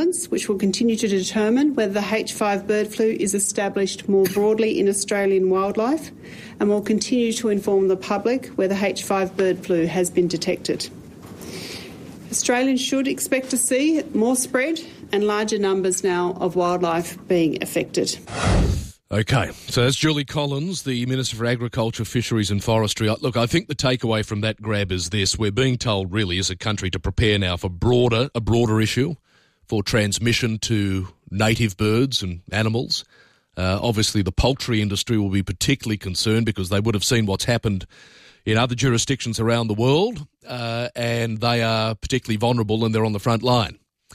surveillance, which will continue to determine whether the H5 bird flu is established more broadly in Australian wildlife, and will continue to inform the public whether H5 bird flu has been detected. Australians should expect to see more spread and larger numbers now of wildlife being affected. OK, so that's Julie Collins, the Minister for Agriculture, Fisheries and Forestry. Look, I think the takeaway from that grab is this. We're being told really as a country to prepare now for a broader issue, for transmission to native birds and animals. Obviously, the poultry industry will be particularly concerned because they would have seen what's happened in other jurisdictions around the world, and they are particularly vulnerable and they're on the front line.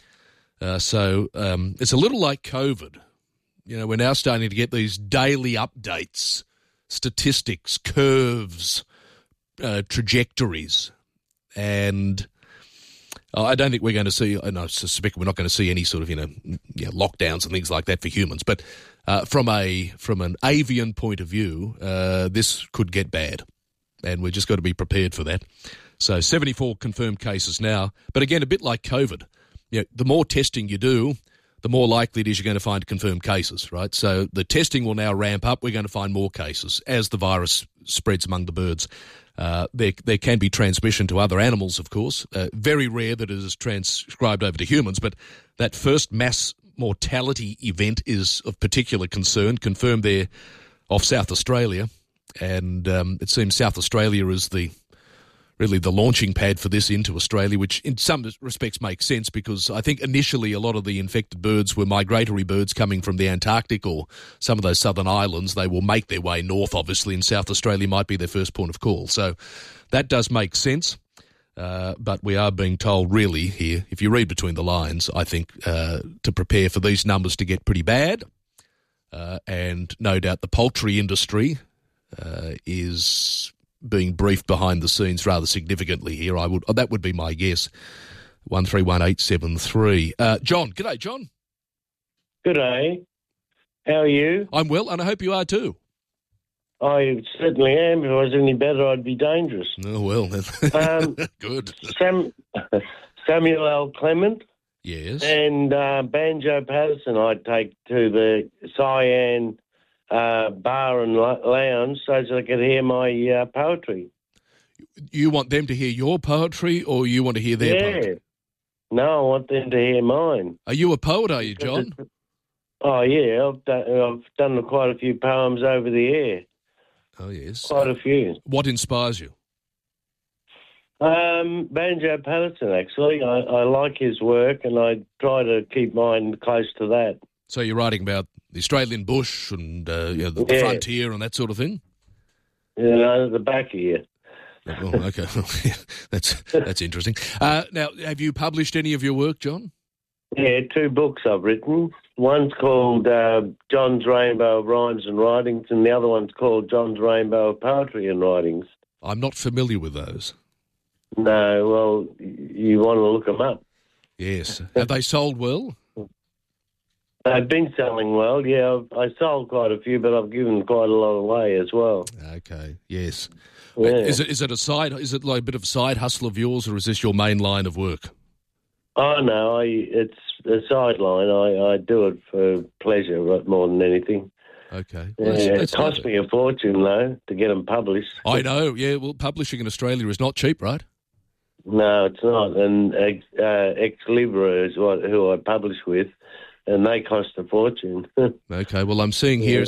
So it's a little like COVID. You know, we're now starting to get these daily updates, statistics, curves, trajectories, and I don't think we're going to see, and I suspect we're not going to see any sort of, lockdowns and things like that for humans, but from an avian point of view, this could get bad. And we've just got to be prepared for that. So 74 confirmed cases now. But again, a bit like COVID, the more testing you do, the more likely it is you're going to find confirmed cases, right? So the testing will now ramp up. We're going to find more cases as the virus spreads among the birds. There can be transmission to other animals, of course. Very rare that it is transcribed over to humans, but that first mass mortality event is of particular concern, confirmed there off South Australia. And it seems South Australia is really the launching pad for this into Australia, which in some respects makes sense because I think initially a lot of the infected birds were migratory birds coming from the Antarctic or some of those southern islands. They will make their way north, obviously, and South Australia might be their first point of call. So that does make sense. But we are being told really here, if you read between the lines, I think, to prepare for these numbers to get pretty bad. And no doubt the poultry industry is being briefed behind the scenes rather significantly here. That would be my guess. 131873. John, g'day, John. G'day. How are you? I'm well, and I hope you are too. I certainly am. If I was any better, I'd be dangerous. Oh well, good. Samuel L. Clement. Yes. And Banjo Patterson, I'd take to the Cyan bar and lounge so that I could hear my poetry. You want them to hear your poetry or you want to hear their poetry? No, I want them to hear mine. Are you a poet, are you, John? Oh, yeah. I've done quite a few poems over the air. Oh, yes. Quite a few. What inspires you? Banjo Patterson, actually. I like his work and I try to keep mine close to that. So you're writing about the Australian bush and the frontier and that sort of thing? The back of you. Oh, okay. That's interesting. Now, have you published any of your work, John? Yeah, 2 books I've written. One's called John's Rainbow of Rhymes and Writings, and the other one's called John's Rainbow of Poetry and Writings. I'm not familiar with those. No, well, you want to look them up. Yes. Have they sold well? They've been selling well, yeah. I sold quite a few, but I've given quite a lot away as well. Okay, yes. Yeah. Is it like a bit of a side hustle of yours, or is this your main line of work? Oh, no, it's a sideline. I do it for pleasure more than anything. Okay. Well, it cost me a fortune, though, to get them published. I know, yeah. Well, publishing in Australia is not cheap, right? No, it's not. And Ex Libra is who I publish with, and they cost a fortune. Okay, well, I'm seeing here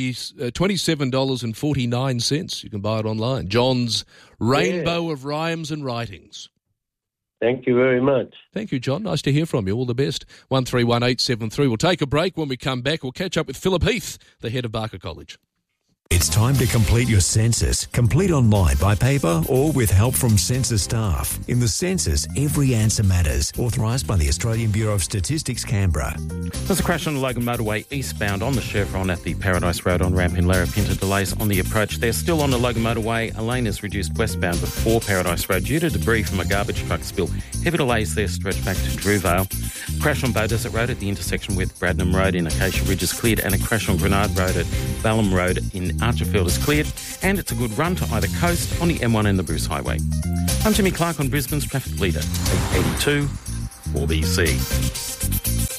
$27.49. You can buy it online. John's Rainbow of Rhymes and Writings. Thank you very much. Thank you, John. Nice to hear from you. All the best. 131873. We'll take a break. When we come back, we'll catch up with Philip Heath, the head of Barker College. It's time to complete your census. Complete online by paper or with help from census staff. In the census, every answer matters. Authorised by the Australian Bureau of Statistics, Canberra. There's a crash on the Logan Motorway eastbound on the Chevron at the Paradise Road on ramp in Larapinta. Delays on the approach. They're still on the Logan Motorway. A lane is reduced westbound before Paradise Road due to debris from a garbage truck spill. Heavy delays there stretch back to Drewvale. Crash on Bow Desert Road at the intersection with Bradnam Road in Acacia Ridge is cleared, and a crash on Grenard Road at Balham Road in Archerfield is cleared, and it's a good run to either coast on the M1 and the Bruce Highway. I'm Jimmy Clark on Brisbane's traffic leader, 882 4BC.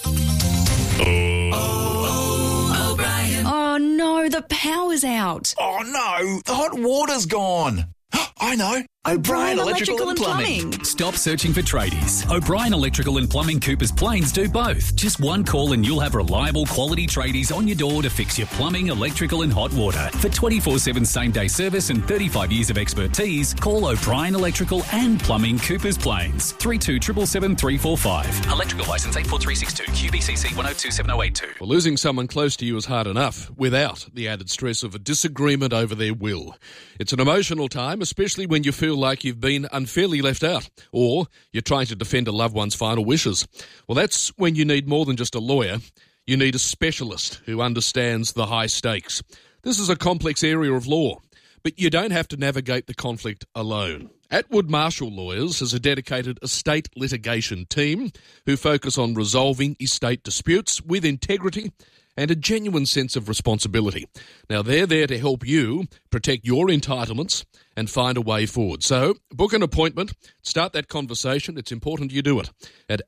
The power's out. Oh no, the hot water's gone. I know. O'Brien Electrical and Plumbing. Stop searching for tradies. O'Brien Electrical and Plumbing Coopers Plains do both. Just one call and you'll have reliable quality tradies on your door to fix your plumbing, electrical and hot water. For 24/7 same-day service and 35 years of expertise, call O'Brien Electrical and Plumbing Coopers Plains. 3277 345. Electrical licence 84362. QBCC 102782. Well, losing someone close to you is hard enough without the added stress of a disagreement over their will. It's an emotional time, especially when you feel like you've been unfairly left out, or you're trying to defend a loved one's final wishes. Well, that's when you need more than just a lawyer. You need a specialist who understands the high stakes. This is a complex area of law, but you don't have to navigate the conflict alone. Atwood Marshall Lawyers has a dedicated estate litigation team who focus on resolving estate disputes with integrity and a genuine sense of responsibility. Now, they're there to help you protect your entitlements and find a way forward. So, book an appointment, start that conversation. It's important you do it at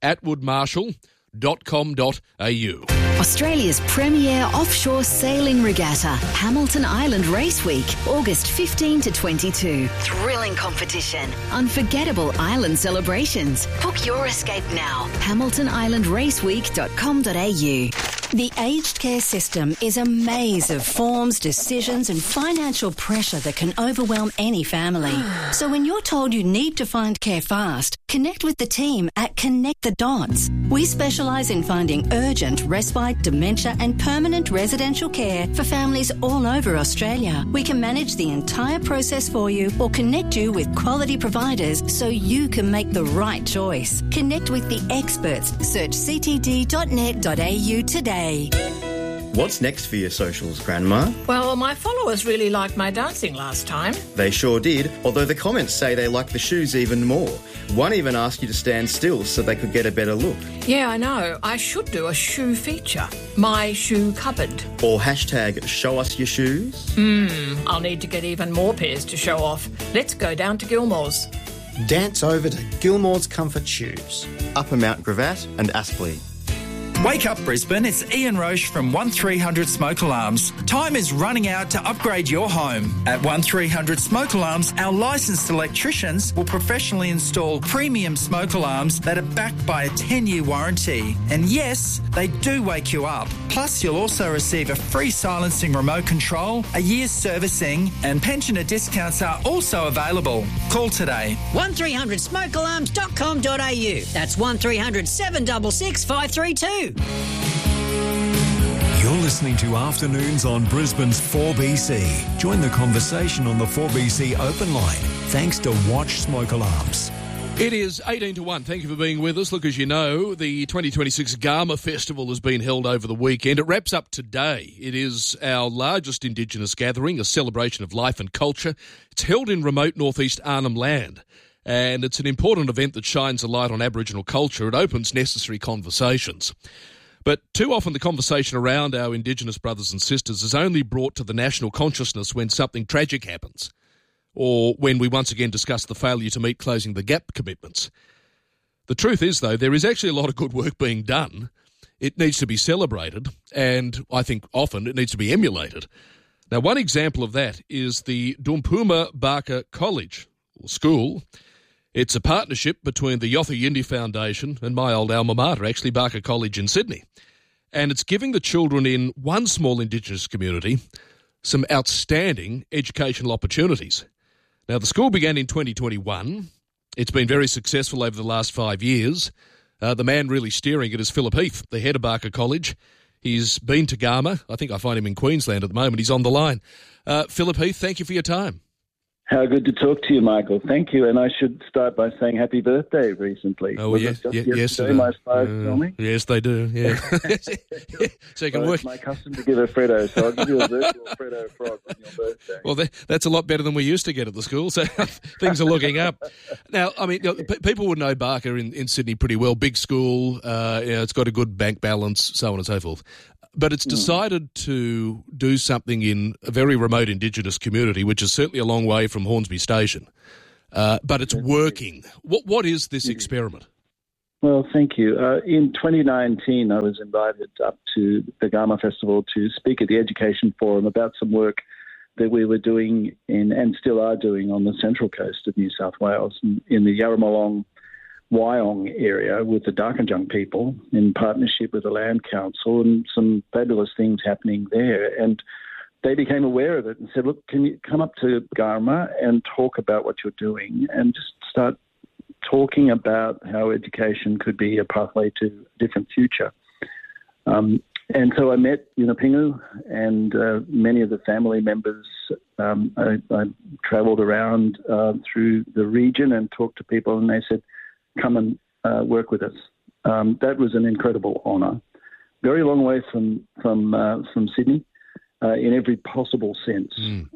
atwoodmarshall.com.au. Australia's premier offshore sailing regatta, Hamilton Island Race Week, August 15 to 22. Thrilling competition, unforgettable island celebrations. Book your escape now. HamiltonIslandRaceweek.com.au. The aged care system is a maze of forms, decisions and financial pressure that can overwhelm any family. So when you're told you need to find care fast, connect with the team at Connect the Dots. We specialise in finding urgent, respite, dementia and permanent residential care for families all over Australia. We can manage the entire process for you or connect you with quality providers so you can make the right choice. Connect with the experts. Search ctd.net.au today. What's next for your socials, Grandma? Well, my followers really liked my dancing last time. They sure did, although the comments say they like the shoes even more. One even asked you to stand still so they could get a better look. Yeah, I know. I should do a shoe feature. My shoe cupboard. Or hashtag show us your shoes. I'll need to get even more pairs to show off. Let's go down to Gilmore's. Dance over to Gilmore's Comfort Shoes. Upper Mount Gravatt and Aspley. Wake up, Brisbane. It's Ian Roche from 1300 Smoke Alarms. Time is running out to upgrade your home. At 1300 Smoke Alarms, our licensed electricians will professionally install premium smoke alarms that are backed by a 10-year warranty. And yes, they do wake you up. Plus, you'll also receive a free silencing remote control, a year's servicing, and pensioner discounts are also available. Call today. 1300smokealarms.com.au. That's 1300 766 532. You're listening to Afternoons on Brisbane's 4BC. Join the conversation on the 4BC open line, thanks to Watch Smoke Alarms. It is 18 to 1. Thank you for being with us. Look, as you know, the 2026 Garma Festival has been held over the weekend. It wraps up today. It is our largest Indigenous gathering, a celebration of life and culture. It's held in remote northeast Arnhem Land, and it's an important event that shines a light on Aboriginal culture. It opens necessary conversations. But too often the conversation around our Indigenous brothers and sisters is only brought to the national consciousness when something tragic happens, or when we once again discuss the failure to meet closing the gap commitments. The truth is, though, there is actually a lot of good work being done. It needs to be celebrated, and I think often it needs to be emulated. Now, one example of that is the Dumpuma Barker College, or school. It's a partnership between the Yothu Yindi Foundation and my old alma mater, actually, Barker College in Sydney. And it's giving the children in one small Indigenous community some outstanding educational opportunities. Now, the school began in 2021. It's been very successful over the last 5 years. The man really steering it is Philip Heath, the head of Barker College. He's been to Garma. I think I find him in Queensland at the moment. He's on the line. Philip Heath, thank you for your time. How good to talk to you, Michael. Thank you. And I should start by saying happy birthday recently. Oh, yes. Yes, my spies tell me? Yes, they do, yeah. So you can work. It's my custom to give a Freddo, so I'll give you a virtual Freddo frog on your birthday. Well, that's a lot better than we used to get at the school, so things are looking up. Now, I mean, people would know Barker in Sydney pretty well. Big school, it's got a good bank balance, so on and so forth. But it's decided to do something in a very remote Indigenous community, which is certainly a long way from Hornsby Station. But it's working. What is this experiment? Well, thank you. In 2019, I was invited up to the Garma Festival to speak at the Education Forum about some work that we were doing and still are doing on the central coast of New South Wales in the Yarramalong Wyong area with the Darkinjung people in partnership with the Land Council, and some fabulous things happening there. And they became aware of it and said, look, can you come up to Garma and talk about what you're doing and just start talking about how education could be a pathway to a different future. And so I met Yunupingu and many of the family members. I travelled around through the region and talked to people, and they said, come and work with us. That was an incredible honour. Very long way from Sydney in every possible sense.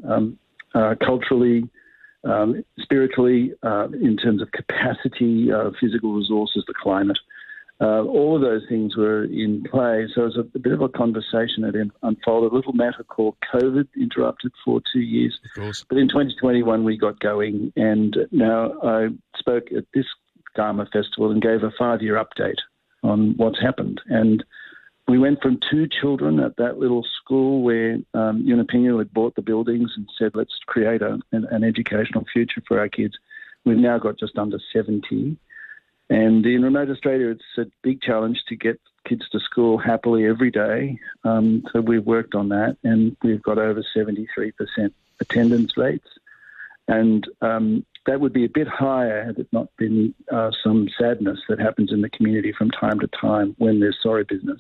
Culturally, spiritually, in terms of capacity, physical resources, the climate. All of those things were in play. So it was a bit of a conversation that unfolded. A little matter called COVID interrupted for 2 years. Of course. But in 2021 we got going, and now I spoke at this Garma Festival and gave a 5-year update on what's happened. And we went from 2 children at that little school where Yunupingu had bought the buildings and said, let's create an educational future for our kids. We've now got just under 70. And in remote Australia, it's a big challenge to get kids to school happily every day. So we've worked on that, and we've got over 73% attendance rates. And that would be a bit higher had it not been some sadness that happens in the community from time to time when there's sorry business.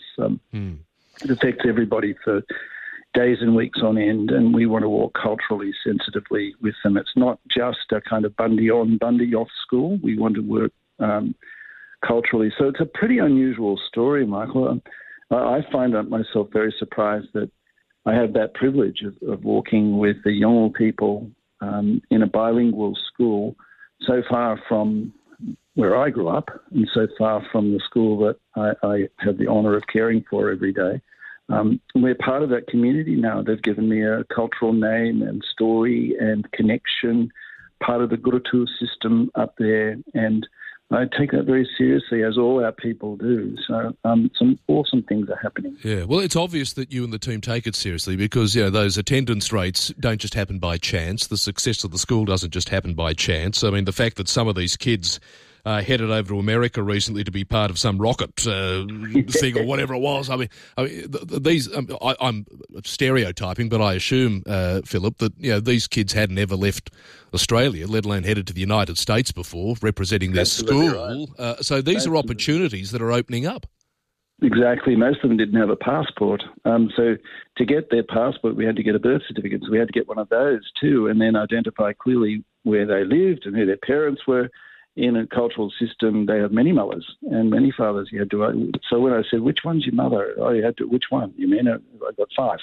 It affects everybody for days and weeks on end, and we want to walk culturally sensitively with them. It's not just a kind of Bundy on, Bundy off school. We want to work culturally. So it's a pretty unusual story, Michael. I find myself very surprised that I have that privilege of walking with the Yolngu people in a bilingual school so far from where I grew up and so far from the school that I have the honour of caring for every day. We're part of that community now. They've given me a cultural name and story and connection, part of the Gurutu system up there, and I take that very seriously, as all our people do. So some awesome things are happening. Yeah, well, it's obvious that you and the team take it seriously because, those attendance rates don't just happen by chance. The success of the school doesn't just happen by chance. I mean, the fact that some of these kids headed over to America recently to be part of some rocket thing or whatever it was. I mean, these. I'm stereotyping, but I assume, Philip, that these kids hadn't ever left Australia, let alone headed to the United States before, representing their school. Right. So these are opportunities that are opening up. Exactly. Most of them didn't have a passport. So to get their passport, we had to get a birth certificate. So we had to get one of those too, and then identify clearly where they lived and who their parents were. In a cultural system, they have many mothers and many fathers. You had to. So when I said, "Which one's your mother?" Oh, you had to. Which one? You mean I got 5.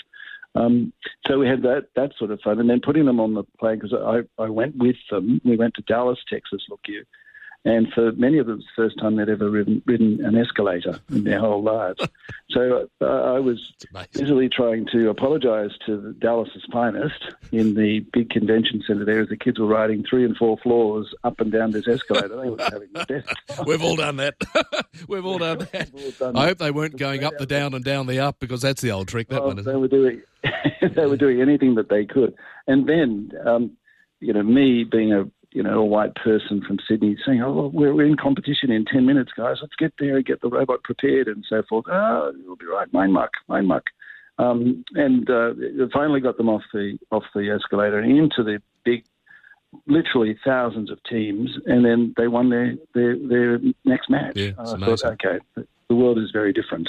So we had that sort of fun, and then putting them on the plane because I went with them. We went to Dallas, Texas. Look you. And for many of them, it's the first time they'd ever ridden an escalator in their whole lives. So I was busily trying to apologise to Dallas's finest in the big convention centre there as the kids were riding 3 and 4 floors up and down this escalator. They were having the best. We've all done that. We've all done that. I hope they weren't going up the down and down the up because that's the old trick. That one. Isn't they were doing. They were doing anything that they could. And then, me being a white person from Sydney saying, oh, we're in competition in 10 minutes, guys. Let's get there and get the robot prepared and so forth. Oh, you'll be right. Mine muck. And finally got them off the escalator and into the big, literally thousands of teams, and then they won their next match. Yeah, I thought, okay, the world is very different.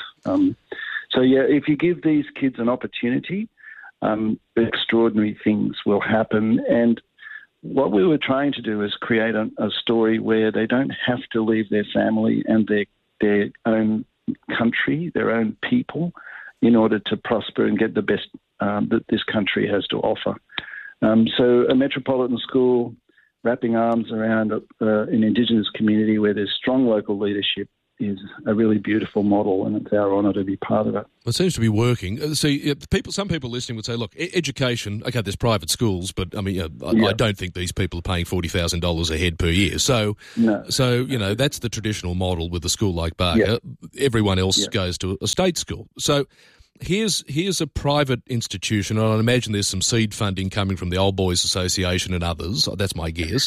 If you give these kids an opportunity, extraordinary things will happen. And what we were trying to do is create a story where they don't have to leave their family and their own country, their own people, in order to prosper and get the best that this country has to offer. So a metropolitan school wrapping arms around an Indigenous community where there's strong local leadership is a really beautiful model, and it's our honour to be part of it. Well, it seems to be working. See, some people listening would say, look, education, okay, there's private schools, but I mean, I don't think these people are paying $40,000 a head per year. So, that's the traditional model with a school like Barker. Yeah. Everyone else goes to a state school. So here's a private institution, and I imagine there's some seed funding coming from the Old Boys Association and others. That's my guess.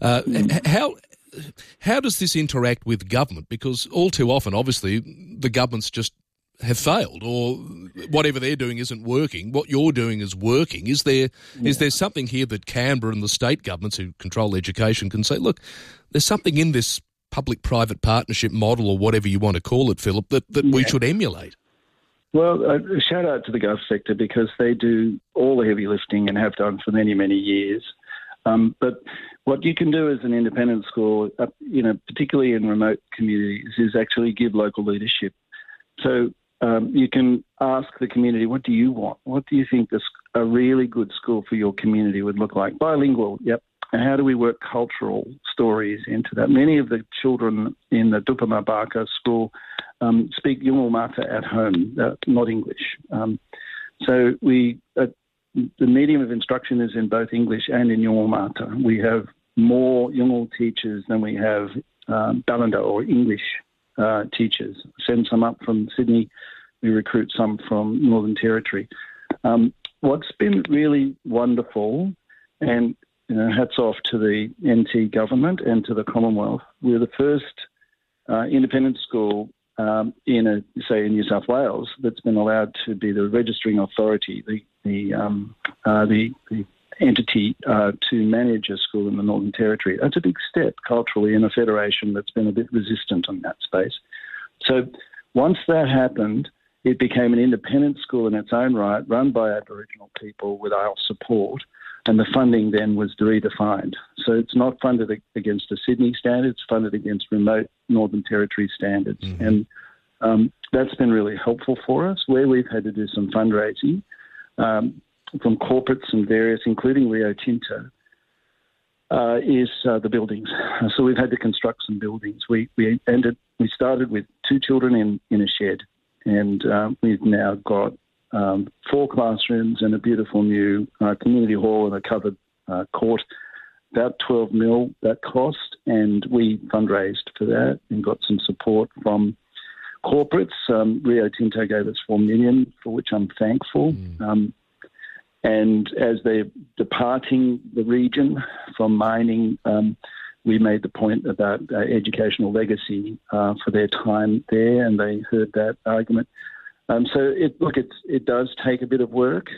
How does this interact with government? Because all too often, obviously, the governments just have failed, or whatever they're doing isn't working. What you're doing is working. Is there something here that Canberra and the state governments who control education can say, look, there's something in this public-private partnership model, or whatever you want to call it, Philip, that we should emulate? Well, a shout out to the gov sector, because they do all the heavy lifting and have done for many, many years. But what you can do as an independent school, particularly in remote communities, is actually give local leadership. So you can ask the community, what do you want? What do you think a really good school for your community would look like? Bilingual, yep. And how do we work cultural stories into that? Many of the children in the Dupama Barker school speak Yolngu Matha at home, not English. So the medium of instruction is in both English and in Yolngu Matha. We have more Yolngu teachers than we have Balanda or English teachers. Send some up from Sydney. We recruit some from Northern Territory. What's been really wonderful, and hats off to the NT government and to the Commonwealth, we're the first independent school in New South Wales that's been allowed to be the registering authority, the entity to manage a school in the Northern Territory. That's a big step culturally in a federation that's been a bit resistant on that space. So once that happened, it became an independent school in its own right, run by Aboriginal people with our support, and the funding then was redefined. So it's not funded against a Sydney standard, it's funded against remote Northern Territory standards. Mm-hmm. And that's been really helpful for us. Where we've had to do some fundraising from corporates and various, including Rio Tinto, is the buildings. So we've had to construct some buildings. We started with 2 children in a shed, and we've now got 4 classrooms and a beautiful new community hall and a covered court. About 12 mil that cost, and we fundraised for that and got some support from corporates. Rio Tinto gave us $4 million, for which I'm thankful. And as they're departing the region from mining, we made the point about educational legacy for their time there, and they heard that argument. So it does take a bit of work,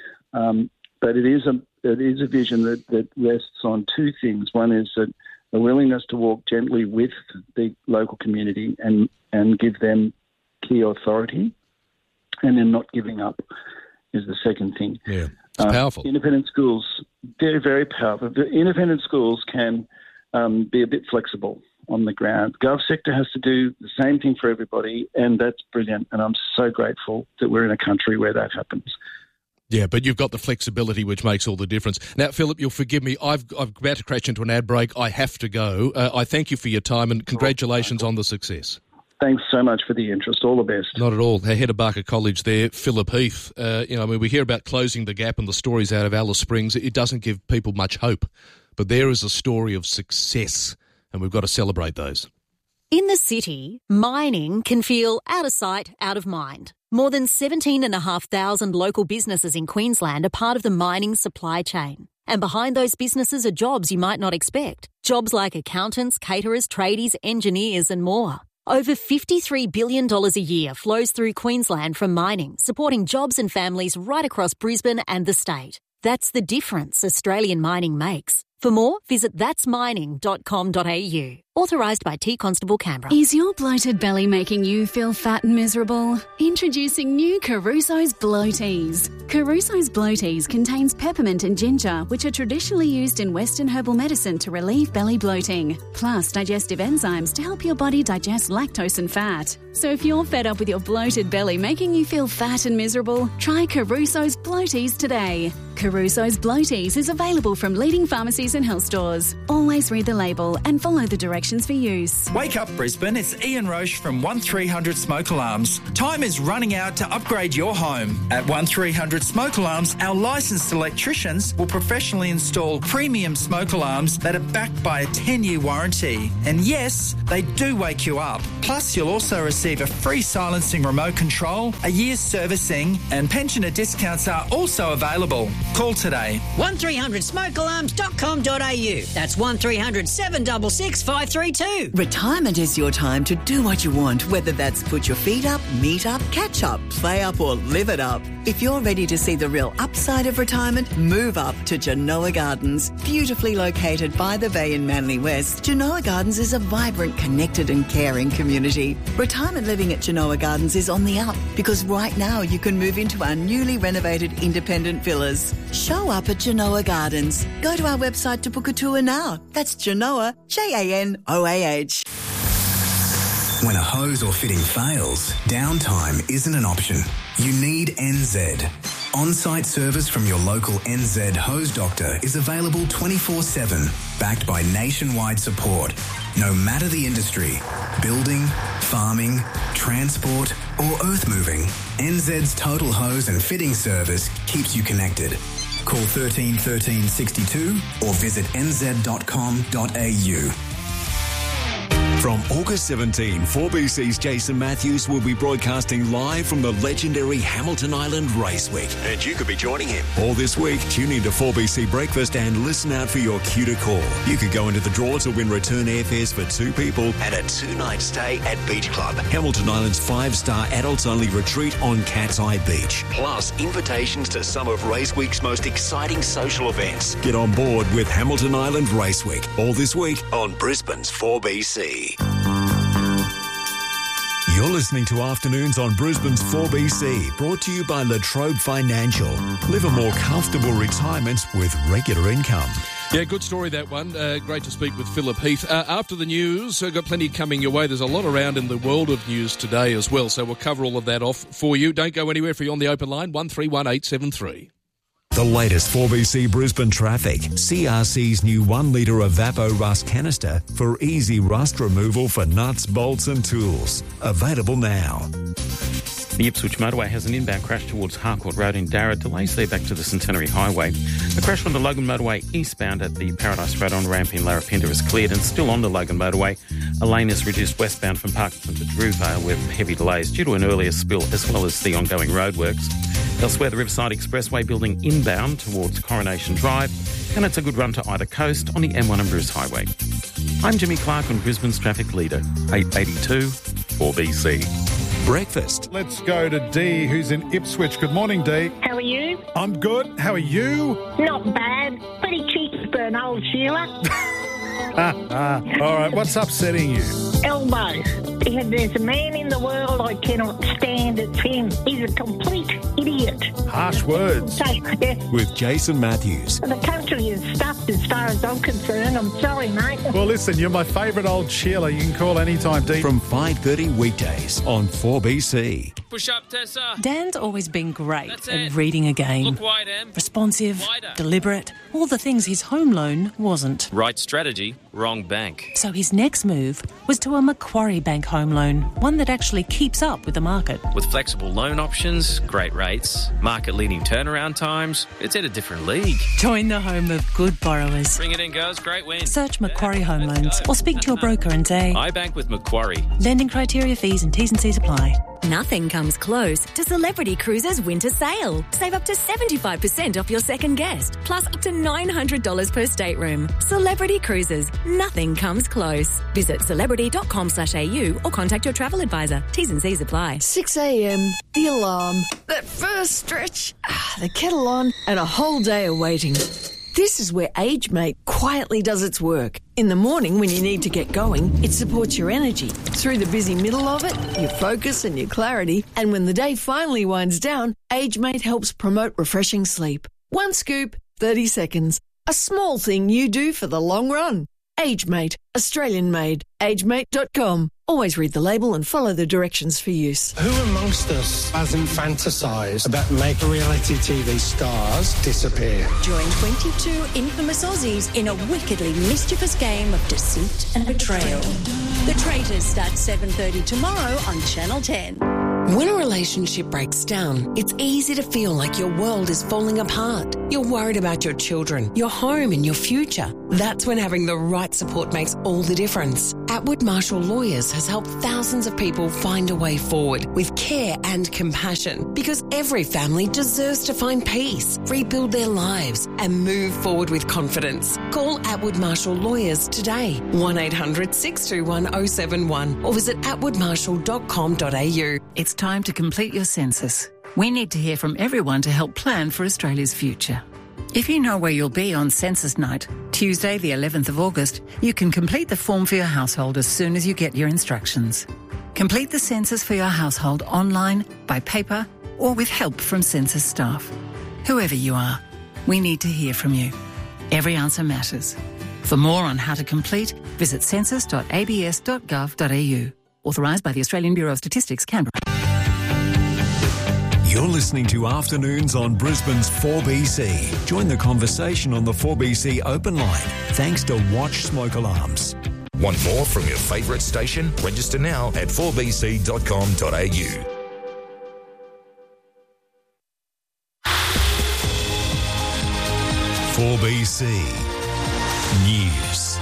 but it is a vision that rests on 2 things. One is that a willingness to walk gently with the local community and give them key authority, and then not giving up is the second thing. Yeah, it's powerful. Independent schools, they're very powerful. The independent schools can be a bit flexible on the ground. The gov sector has to do the same thing for everybody, and that's brilliant. And I'm so grateful that we're in a country where that happens. Yeah, but you've got the flexibility which makes all the difference. Now, Philip, you'll forgive me. I've about to crash into an ad break. I have to go. I thank you for your time, and congratulations on the success. Thanks so much for the interest. All the best. Not at all. Our head of Barker College there, Philip Heath. We hear about closing the gap and the stories out of Alice Springs. It doesn't give people much hope. But there is a story of success, and we've got to celebrate those. In the city, mining can feel out of sight, out of mind. More than 17,500 local businesses in Queensland are part of the mining supply chain. And behind those businesses are jobs you might not expect. Jobs like accountants, caterers, tradies, engineers and more. Over $53 billion a year flows through Queensland from mining, supporting jobs and families right across Brisbane and the state. That's the difference Australian mining makes. For more, visit thatsmining.com.au. Authorised by T Constable Canberra. Is your bloated belly making you feel fat and miserable? Introducing new Caruso's Bloaties. Caruso's Bloaties contains peppermint and ginger, which are traditionally used in Western herbal medicine to relieve belly bloating, plus digestive enzymes to help your body digest lactose and fat. So if you're fed up with your bloated belly making you feel fat and miserable, try Caruso's Bloaties today. Caruso's Bloaties is available from leading pharmacies and health stores. Always read the label and follow the directions restrictions for use. Wake up, Brisbane. It's Ian Roche from 1300 Smoke Alarms. Time is running out to upgrade your home. At 1300 Smoke Alarms, our licensed electricians will professionally install premium smoke alarms that are backed by a 10-year warranty. And yes, they do wake you up. Plus, you'll also receive a free silencing remote control, a year's servicing, and pensioner discounts are also available. Call today. 1300smokealarms.com.au. That's 1300 766 532. Retirement is your time to do what you want, whether that's put your feet up, meet up, catch up, play up or live it up. If you're ready to see the real upside of retirement, move up to Genoa Gardens. Beautifully located by the bay in Manly West, Genoa Gardens is a vibrant, connected and caring community. Retirement living at Genoa Gardens is on the up because right now you can move into our newly renovated independent villas. Show up at Genoa Gardens. Go to our website to book a tour now. That's Genoa, Janoah. When a hose or fitting fails, downtime isn't an option. You need NZ. On-site service from your local NZ hose doctor is available 24/7, backed by nationwide support. No matter the industry, building, farming, transport or earth moving, NZ's total hose and fitting service keeps you connected. Call 13 13 62 or visit nz.com.au. From August 17, 4BC's Jason Matthews will be broadcasting live from the legendary Hamilton Island Race Week. And you could be joining him. All this week, tune into 4BC Breakfast and listen out for your cue to call. You could go into the draw to win return airfares for 2 people and a 2-night stay at Beach Club, Hamilton Island's 5-star adults-only retreat on Cat's Eye Beach. Plus, invitations to some of Race Week's most exciting social events. Get on board with Hamilton Island Race Week. All this week on Brisbane's 4BC. You're listening to Afternoons on Brisbane's 4BC, brought to you by La Trobe Financial. Live a more comfortable retirement with regular income. Yeah, good story, that one. Great to speak with Philip Heath. After the news, got plenty coming your way. There's a lot around in the world of news today as well, so we'll cover all of that off for you. Don't go anywhere if you're on the open line, 131873. The latest 4BC Brisbane traffic. CRC's new 1 litre Evappo Rust canister for easy rust removal for nuts, bolts and tools. Available now. The Ipswich motorway has an inbound crash towards Harcourt Road in Darra. Delays there back to the Centenary Highway. The crash on the Logan motorway eastbound at the Paradise Road on ramp in Larapinta is cleared, and still on the Logan motorway, a lane is reduced westbound from Parkinson to Drewvale with heavy delays due to an earlier spill as well as the ongoing roadworks. Elsewhere, the Riverside Expressway building inbound towards Coronation Drive, and it's a good run to either coast on the M1 and Bruce Highway. I'm Jimmy Clark on Brisbane's traffic leader, 882 4BC. Breakfast. Let's go to Dee, who's in Ipswich. Good morning, Dee. How are you? I'm good. How are you? Not bad. Pretty cheeky for an old Sheila. All right, what's upsetting you? Elbows. There's a man in the world I cannot stand. It's him. He's a complete idiot. Harsh words. So, yeah. With Jason Matthews. The country is stuffed as far as I'm concerned. I'm sorry, mate. Well, listen, you're my favourite old Sheila. You can call anytime, Dee. From 5:30 weekdays on 4BC. Push up, Tessa. Dan's always been great at reading a game. Look wide, Em. Responsive, Wider. deliberate, all the things his home loan wasn't. Right strategy, wrong bank. So his next move was to a Macquarie Bank home loan, one that actually keeps up with the market. With flexible loan options, great rates, market-leading turnaround times, it's at a different league. Join the home of good borrowers. Bring it in, girls. Great win. Search Macquarie Home Loans or speak to your broker and say, I bank with Macquarie. Lending criteria, fees and T's and C's apply. Nothing comes close to Celebrity Cruises winter sale. Save up to 75% off your second guest, plus up to $900 per stateroom. Celebrity Cruises. Nothing comes close. Visit celebrity.com/au or contact your travel advisor. T's and C's apply. 6 a.m, the alarm, that first stretch, the kettle on, and a whole day of waiting. This is where AgeMate quietly does its work. In the morning when you need to get going, it supports your energy. Through the busy middle of it, your focus and your clarity. And when the day finally winds down, AgeMate helps promote refreshing sleep. 1 scoop, 30 seconds. A small thing you do for the long run. AgeMate, Australian made. AgeMate.com Always read the label and follow the directions for use. Who amongst us hasn't fantasised about making reality TV stars disappear? Join 22 infamous Aussies in a wickedly mischievous game of deceit and betrayal. The Traitors starts 7:30 tomorrow on Channel 10. When a relationship breaks down, it's easy to feel like your world is falling apart. You're worried about your children, your home and your future. That's when having the right support makes all the difference. Atwood Marshall Lawyers has helped thousands of people find a way forward with care and compassion, because every family deserves to find peace, rebuild their lives and move forward with confidence. Call Atwood Marshall Lawyers today, 1800 621 071 or visit atwoodmarshall.com.au. It's time to complete your census. We need to hear from everyone to help plan for Australia's future. If you know where you'll be on census night, Tuesday the 11th of August, you can complete the form for your household as soon as you get your instructions. Complete the census for your household online, by paper, or with help from census staff. Whoever you are, we need to hear from you. Every answer matters. For more on how to complete, visit census.abs.gov.au. Authorised by the Australian Bureau of Statistics, Canberra. You're listening to Afternoons on Brisbane's 4BC. Join the conversation on the 4BC open line, thanks to Watch Smoke Alarms. Want more from your favourite station? Register now at 4bc.com.au. "4BC News."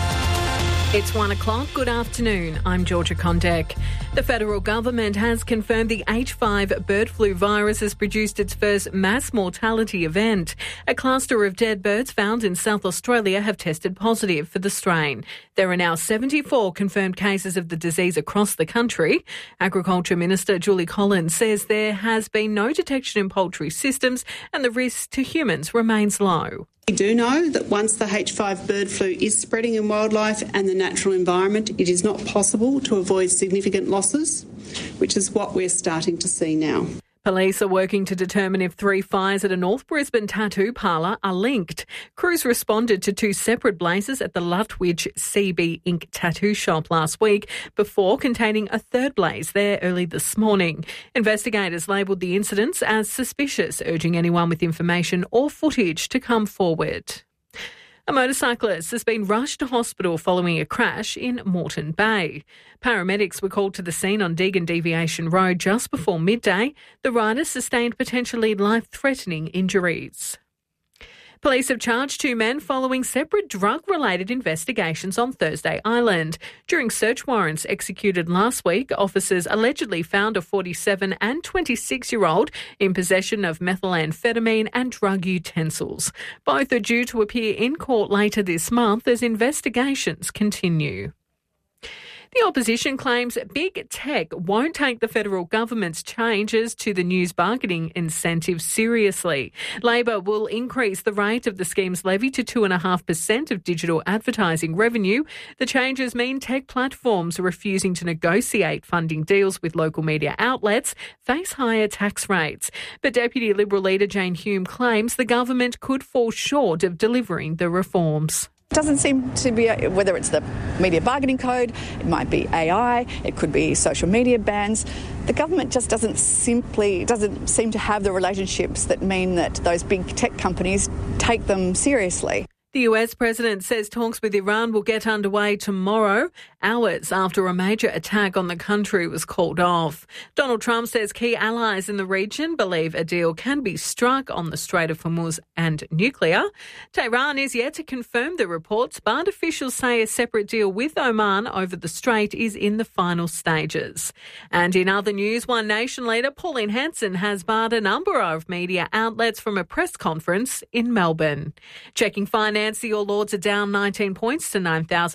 It's 1 o'clock. Good afternoon. I'm Georgia Kondek. The federal government has confirmed the H5 bird flu virus has produced its first mass mortality event. A cluster of dead birds found in South Australia have tested positive for the strain. There are now 74 confirmed cases of the disease across the country. Agriculture Minister Julie Collins says there has been no detection in poultry systems and the risk to humans remains low. We do know that once the H5 bird flu is spreading in wildlife and the natural environment, it is not possible to avoid significant losses, which is what we're starting to see now. Police are working to determine if 3 fires at a North Brisbane tattoo parlour are linked. Crews responded to 2 separate blazes at the Lutwidge CB Ink tattoo shop last week before containing a third blaze there early this morning. Investigators labelled the incidents as suspicious, urging anyone with information or footage to come forward. A motorcyclist has been rushed to hospital following a crash in Moreton Bay. Paramedics were called to the scene on Deagon Deviation Road just before midday. The rider sustained potentially life-threatening injuries. Police have charged 2 men following separate drug-related investigations on Thursday Island. During search warrants executed last week, officers allegedly found a 47 and 26-year-old in possession of methamphetamine and drug utensils. Both are due to appear in court later this month as investigations continue. The opposition claims big tech won't take the federal government's changes to the news bargaining incentive seriously. Labor will increase the rate of the scheme's levy to 2.5% of digital advertising revenue. The changes mean tech platforms refusing to negotiate funding deals with local media outlets face higher tax rates. But Deputy Liberal leader Jane Hume claims the government could fall short of delivering the reforms. It doesn't seem to be, whether it's the media bargaining code, it might be AI, it could be social media bans. The government just doesn't seem to have the relationships that mean that those big tech companies take them seriously. The US president says talks with Iran will get underway tomorrow, hours after a major attack on the country was called off. Donald Trump says key allies in the region believe a deal can be struck on the Strait of Hormuz and nuclear. Tehran is yet to confirm the reports, but officials say a separate deal with Oman over the strait is in the final stages. And in other news, One Nation leader Pauline Hanson has barred a number of media outlets from a press conference in Melbourne. Checking finance, the All Ords are down 19 points to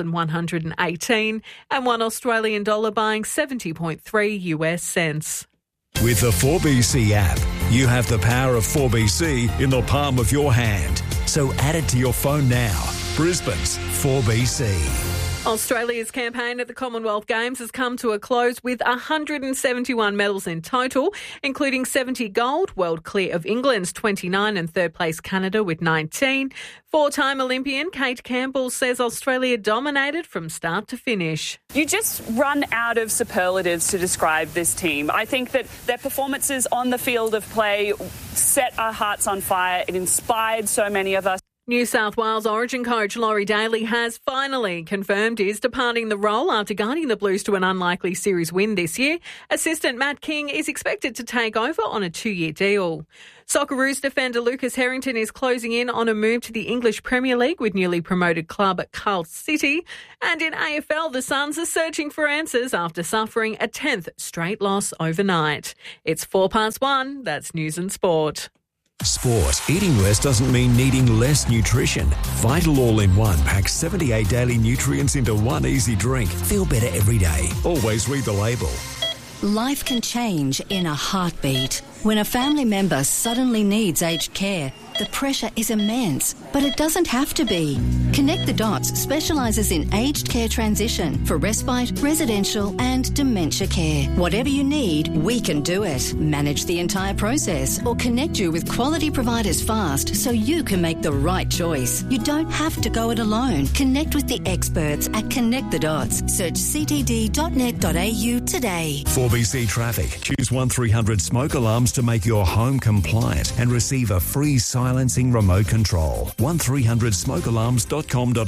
9,118 and $1 Australian dollar buying 70.3 US cents. With the 4BC app, you have the power of 4BC in the palm of your hand. So add it to your phone now. Brisbane's 4BC. Australia's campaign at the Commonwealth Games has come to a close with 171 medals in total, including 70 gold, world clear of England's 29 and third place Canada with 19. Four-time Olympian Kate Campbell says Australia dominated from start to finish. You just run out of superlatives to describe this team. I think that their performances on the field of play set our hearts on fire. It inspired so many of us. New South Wales Origin coach Laurie Daly has finally confirmed he's departing the role after guiding the Blues to an unlikely series win this year. Assistant Matt King is expected to take over on a 2-year deal. Socceroos defender Lucas Harrington is closing in on a move to the English Premier League with newly promoted club Carl City. And in AFL, the Suns are searching for answers after suffering a 10th straight loss overnight. It's 1:04. That's News and Sport. Sport. Eating less doesn't mean needing less nutrition. Vital All-in-One packs 78 daily nutrients into one easy drink. Feel better every day. Always read the label. Life can change in a heartbeat. When a family member suddenly needs aged care, the pressure is immense, but it doesn't have to be. Connect the Dots specialises in aged care transition for respite, residential and dementia care. Whatever you need, we can do it. Manage the entire process or connect you with quality providers fast so you can make the right choice. You don't have to go it alone. Connect with the experts at Connect the Dots. Search ctd.net.au today. 4BC Traffic. Choose 1300 smoke alarms to make your home compliant and receive a free silencing remote control. 1300smokealarms.com.au.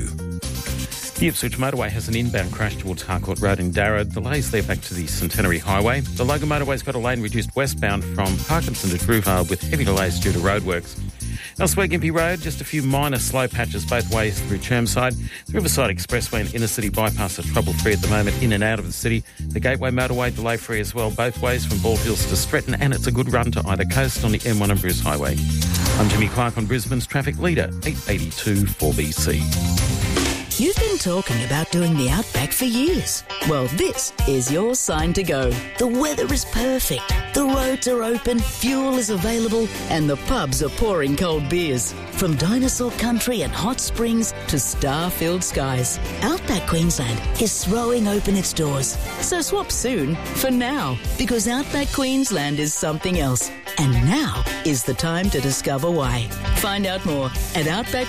The Ipswich motorway has an inbound crash towards Harcourt Road in Darra. Delays there back to the Centenary Highway. The Logan motorway's got a lane reduced westbound from Parkinson to Druvale with heavy delays due to roadworks. Elsewhere, Gympie Road, just a few minor slow patches both ways through Chermside. The Riverside Expressway and Inner City Bypass are trouble-free at the moment in and out of the city. The Gateway motorway delay-free as well, both ways from Bald Hills to Stretton, and it's a good run to either coast on the M1 and Bruce Highway. I'm Jimmy Clark on Brisbane's Traffic Leader, 882 4BC. You've been talking about doing the Outback for years. Well, this is your sign to go. The weather is perfect, the roads are open, fuel is available, and the pubs are pouring cold beers. From dinosaur country and hot springs to star-filled skies, Outback Queensland is throwing open its doors. So swap soon for now, because Outback Queensland is something else. And now is the time to discover why. Find out more at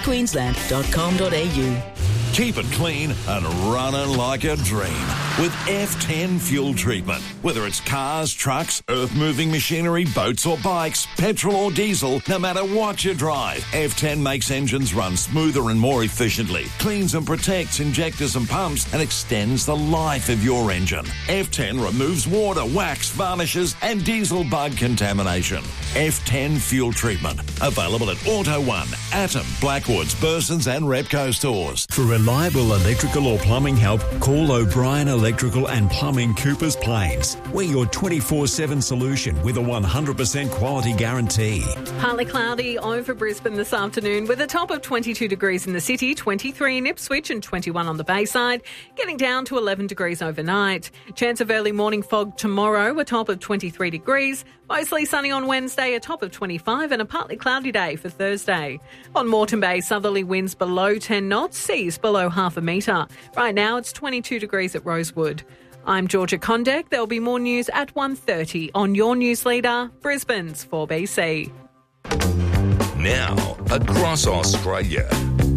outbackqueensland.com.au. Keep it clean and running like a dream with F10 fuel treatment. Whether it's cars, trucks, earth-moving machinery, boats or bikes, petrol or diesel, no matter what you drive, F10 makes engines run smoother and more efficiently, cleans and protects injectors and pumps, and extends the life of your engine. F10 removes water, wax, varnishes, and diesel bug contamination. F10 fuel treatment. Available at Auto One, Atom, Blackwoods, Bursons and Repco stores. For reliable electrical or plumbing help, call O'Brien Electrical and Plumbing, Coopers Plains. We're your 24/7 solution with a 100% quality guarantee. Partly cloudy over Brisbane this afternoon with a top of 22 degrees in the city, 23 in Ipswich and 21 on the Bayside, getting down to 11 degrees overnight. Chance of early morning fog tomorrow, a top of 23 degrees. Mostly sunny on Wednesday, a top of 25 and a partly cloudy day for Thursday. On Moreton Bay, southerly winds below 10 knots, seas below half a metre. Right now it's 22 degrees at Rosewood. I'm Georgia Condek. There'll be more news at 1:30 on your news leader, Brisbane's 4BC. Now, across Australia.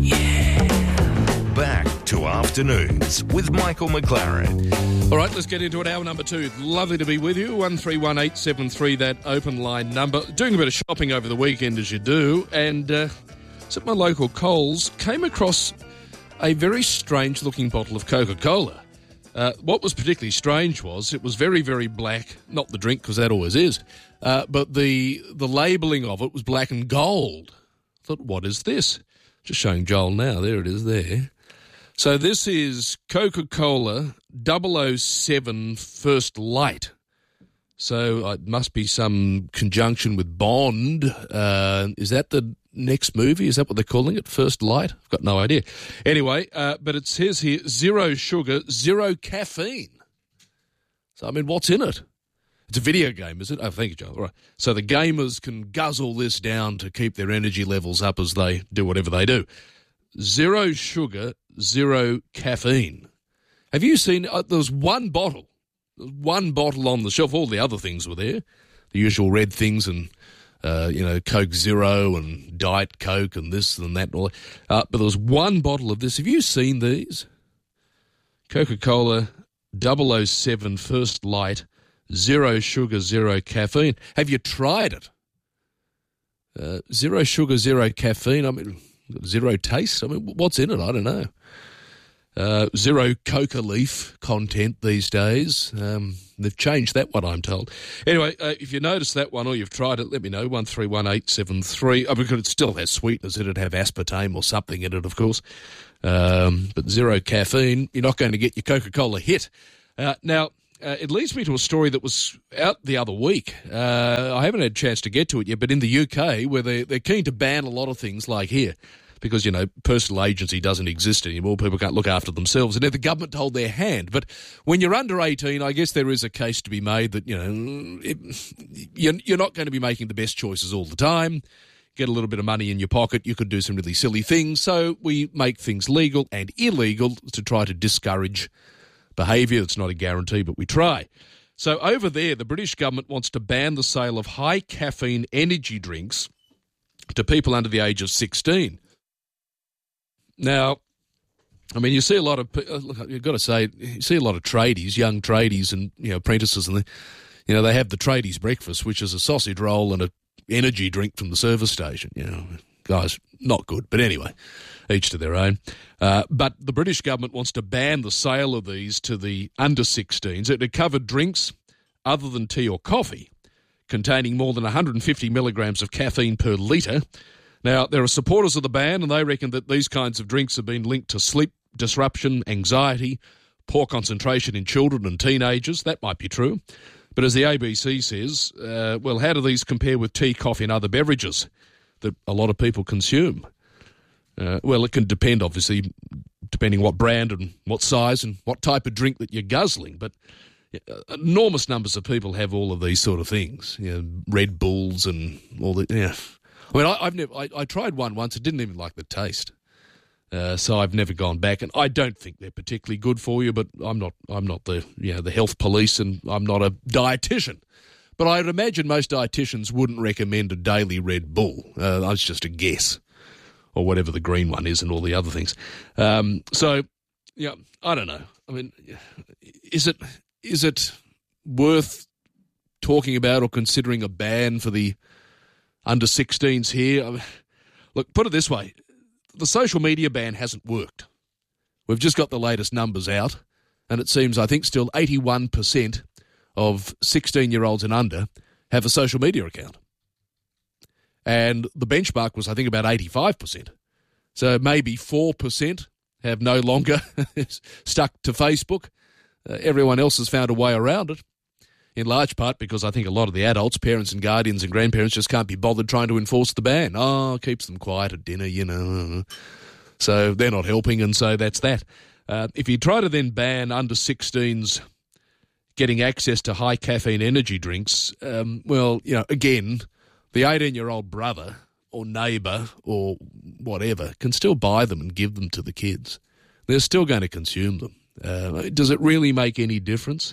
Back to Afternoons with Michael McLaren. All right, let's get into it. Hour number 2. Lovely to be with you. 131873, that open line number. Doing a bit of shopping over the weekend, as you do, and it's at my local Coles. Came across a very strange-looking bottle of Coca-Cola. What was particularly strange was it was very, very black. Not the drink, because that always is. But the labelling of it was black and gold. I thought, what is this? Just showing Joel now. There it is there. So this is Coca-Cola 007 First Light. So it must be some conjunction with Bond. Is that the next movie? Is that what they're calling it? First Light? I've got no idea. Anyway, but it says here, 0 sugar, 0 caffeine. So, I mean, what's in it? It's a video game, is it? Oh, thank you, Joel. All right. So the gamers can guzzle this down to keep their energy levels up as they do whatever they do. zero sugar, zero caffeine. Have you seen, there was one bottle on the shelf. All the other things were there, the usual red things and, Coke Zero and Diet Coke and this and that. And all that. But there was one bottle of this. Have you seen these? Coca-Cola 007 First Light, zero sugar, zero caffeine. Have you tried it? Zero sugar, zero caffeine. I mean, zero taste. I mean, what's in it? I don't know. Zero coca leaf content these days. They've changed that one, I'm told. Anyway, if you notice that one or you've tried it, let me know, 131873. Because it still has sweeteners. It'd have aspartame or something in it, of course. But zero caffeine, you're not going to get your Coca-Cola hit. Now, it leads me to a story that was out the other week. I haven't had a chance to get to it yet, but in the UK, where they're keen to ban a lot of things like here, because, personal agency doesn't exist anymore. People can't look after themselves, and the government hold their hand. But when you're under 18, I guess there is a case to be made that, you're not going to be making the best choices all the time. Get a little bit of money in your pocket, you could do some really silly things. So we make things legal and illegal to try to discourage behaviour. It's not a guarantee, but we try. So over there, the British government wants to ban the sale of high caffeine energy drinks to people under the age of 16. Now, I mean, you see a lot of, you've got to say, you see a lot of tradies, young tradies and, apprentices, and they have the tradies breakfast, which is a sausage roll and a energy drink from the service station. Guys, not good. But anyway, each to their own. But the British government wants to ban the sale of these to the under 16s. It covered drinks other than tea or coffee containing more than 150 milligrams of caffeine per litre. Now, there are supporters of the ban, and they reckon that these kinds of drinks have been linked to sleep disruption, anxiety, poor concentration in children and teenagers. That might be true. But as the ABC says, how do these compare with tea, coffee and other beverages that a lot of people consume? It can depend, obviously, depending what brand and what size and what type of drink that you're guzzling. But enormous numbers of people have all of these sort of things, Red Bulls and all that. Yeah. I mean, I tried one once. I didn't even like the taste. So I've never gone back, and I don't think they're particularly good for you. But I'm not the health police, and I'm not a dietitian. But I'd imagine most dietitians wouldn't recommend a daily Red Bull. That's just a guess, or whatever the green one is, and all the other things. I don't know. I mean, is it worth talking about or considering a ban for the under 16s here? I mean, look, put it this way. The social media ban hasn't worked. We've just got the latest numbers out, and it seems, I think, still 81% of 16-year-olds and under have a social media account. And the benchmark was, I think, about 85%. So maybe 4% have no longer stuck to Facebook. Everyone else has found a way around it, in large part because I think a lot of the adults, parents and guardians and grandparents, just can't be bothered trying to enforce the ban. Oh, keeps them quiet at dinner, So they're not helping, and so that's that. If you try to then ban under 16s getting access to high caffeine energy drinks, again, the 18-year-old brother or neighbour or whatever can still buy them and give them to the kids. They're still going to consume them. Does it really make any difference?